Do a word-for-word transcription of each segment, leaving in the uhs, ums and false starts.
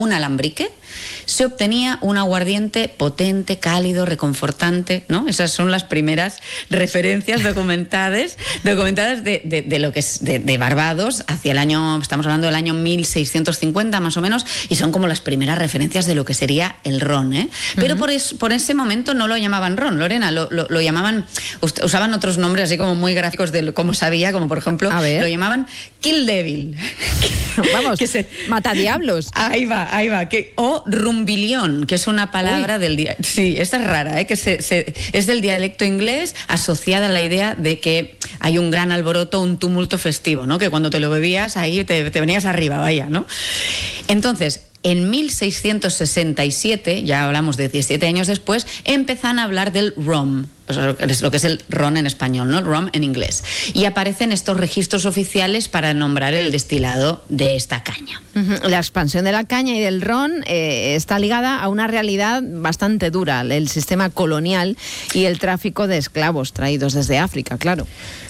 un alambrique, se obtenía un aguardiente potente, cálido, reconfortante, ¿no? Esas son las primeras referencias documentadas, documentadas de, de, de lo que es de, de Barbados hacia el año, estamos hablando del año mil seiscientos cincuenta más o menos, y son como las primeras referencias de lo que sería el ron, ¿eh? Pero uh-huh. por, es, por ese momento no lo llamaban ron, Lorena, lo, lo, lo llamaban, usaban otros nombres así como muy gráficos de cómo sabía, como por ejemplo, lo llamaban Kill Devil. Vamos, que se mata diablos. Ahí va, ahí va, que, o rumbilión, que es una palabra Uy. del día. Sí, esta es rara, ¿eh? que se, se, es del dialecto inglés asociada a la idea de que hay un gran alboroto, un tumulto festivo, ¿no? Que cuando te lo bebías ahí te, te venías arriba, vaya, ¿no? Entonces, en mil seiscientos sesenta y siete, ya hablamos de diecisiete años después, empiezan a hablar del rum, es lo que es el ron en español, ¿no? Rum en inglés. Y aparecen estos registros oficiales para nombrar el destilado de esta caña. Uh-huh. La expansión de la caña y del ron eh, está ligada a una realidad bastante dura, el sistema colonial y el tráfico de esclavos traídos desde África, claro.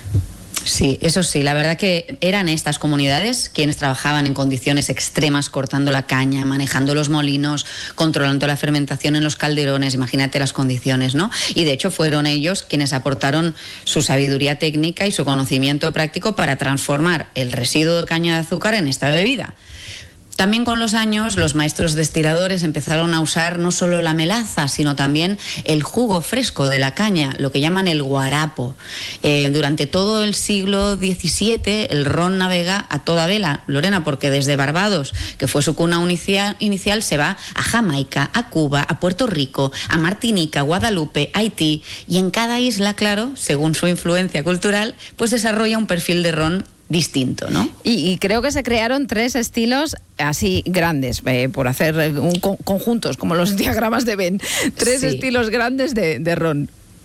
Sí, eso sí, la verdad que eran estas comunidades quienes trabajaban en condiciones extremas cortando la caña, manejando los molinos, controlando la fermentación en los calderones, imagínate las condiciones, ¿no? Y de hecho fueron ellos quienes aportaron su sabiduría técnica y su conocimiento práctico para transformar el residuo de caña de azúcar en esta bebida. También con los años los maestros destiladores empezaron a usar no solo la melaza, sino también el jugo fresco de la caña, lo que llaman el guarapo. Eh, durante todo el siglo diecisiete el ron navega a toda vela, Lorena, porque desde Barbados, que fue su cuna inicial, inicial se va a Jamaica, a Cuba, a Puerto Rico, a Martinica, Guadalupe, Haití, y en cada isla, claro, según su influencia cultural, pues desarrolla un perfil de ron distinto, ¿no? Y, y creo que se crearon tres estilos así grandes, eh, por hacer un, con, conjuntos, como los diagramas de Venn. Tres sí. estilos grandes de, de ron.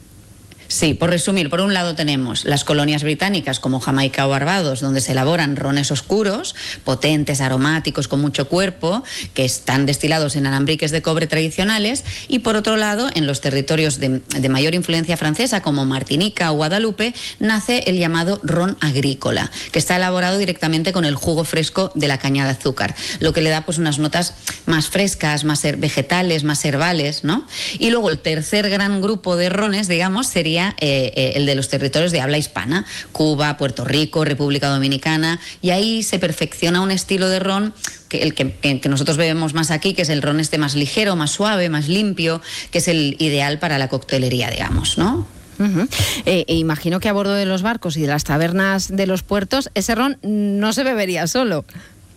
Sí, por resumir, por un lado tenemos las colonias británicas como Jamaica o Barbados, donde se elaboran rones oscuros, potentes, aromáticos, con mucho cuerpo, que están destilados en alambriques de cobre tradicionales, y por otro lado, en los territorios de, de mayor influencia francesa como Martinica o Guadalupe, nace el llamado ron agrícola, que está elaborado directamente con el jugo fresco de la caña de azúcar, lo que le da pues unas notas más frescas, más vegetales, más herbales, ¿no? Y luego el tercer gran grupo de rones, digamos, sería Eh, eh, el de los territorios de habla hispana, Cuba, Puerto Rico, República Dominicana, y ahí se perfecciona un estilo de ron que el que, que nosotros bebemos más aquí, que es el ron este más ligero, más suave, más limpio, que es el ideal para la coctelería, digamos, ¿no? Uh-huh. Eh, e imagino que a bordo de los barcos y de las tabernas de los puertos, ese ron no se bebería solo.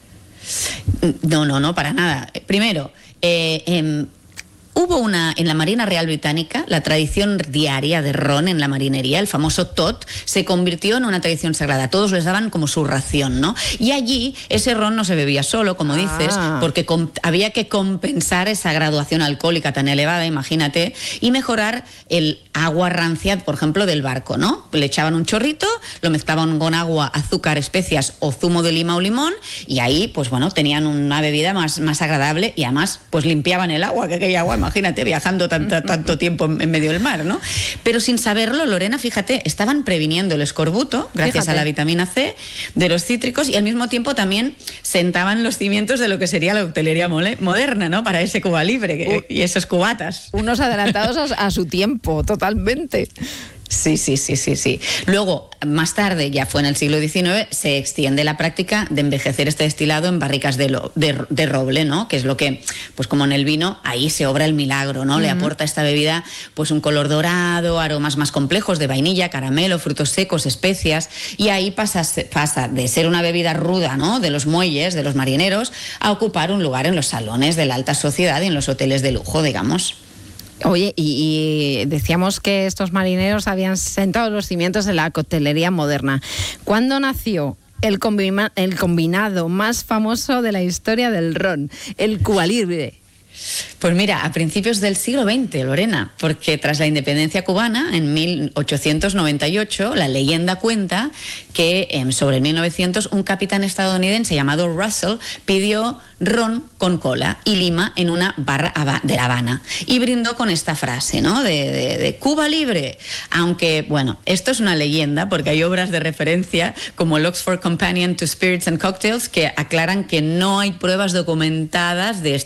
No, no, no, para nada. Primero, eh, eh, hubo una, en la Marina Real Británica, la tradición diaria de ron en la marinería, el famoso tot, se convirtió en una tradición sagrada. Todos les daban como su ración, ¿no? Y allí ese ron no se bebía solo, como dices, ah. porque com- había que compensar esa graduación alcohólica tan elevada, imagínate, y mejorar el agua rancia, por ejemplo, del barco, ¿no? Le echaban un chorrito, lo mezclaban con agua, azúcar, especias o zumo de lima o limón, y ahí, pues bueno, tenían una bebida más, más agradable, y además, pues limpiaban el agua, que aquella agua, imagínate, viajando tanto, tanto tiempo en medio del mar, ¿no? Pero sin saberlo, Lorena, fíjate, estaban previniendo el escorbuto, gracias fíjate. a la vitamina C de los cítricos, y al mismo tiempo también sentaban los cimientos de lo que sería la hostelería moderna, ¿no? Para ese Cuba Libre que, y esos cubatas. Unos adelantados a, a su tiempo, totalmente. Sí, sí, sí, sí, sí. Luego, más tarde, ya fue en el siglo diecinueve, se extiende la práctica de envejecer este destilado en barricas de, lo, de, de roble, ¿no? Que es lo que, pues como en el vino, ahí se obra el milagro, ¿no? Uh-huh. Le aporta a esta bebida pues un color dorado, aromas más complejos de vainilla, caramelo, frutos secos, especias, y ahí pasa, pasa de ser una bebida ruda, ¿no? De los muelles, de los marineros, a ocupar un lugar en los salones de la alta sociedad y en los hoteles de lujo, digamos. Oye, y, y decíamos que estos marineros habían sentado los cimientos de la coctelería moderna. ¿Cuándo nació el, combina, el combinado más famoso de la historia del ron, el Cuba Libre? Pues mira, a principios del siglo veinte, Lorena, porque tras la independencia cubana, en mil ochocientos noventa y ocho, la leyenda cuenta que eh, sobre mil novecientos un capitán estadounidense llamado Russell pidió ron con cola y lima en una barra de La Habana y brindó con esta frase, ¿no? De, de, de Cuba Libre. Aunque, bueno, esto es una leyenda porque hay obras de referencia como el Oxford Companion to Spirits and Cocktails que aclaran que no hay pruebas documentadas de este